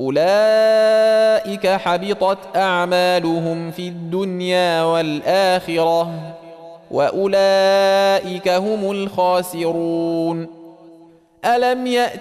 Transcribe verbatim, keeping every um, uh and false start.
أولئك حبطت أعمالهم في الدنيا والآخرة وأولئك هم الخاسرون. ألم يأت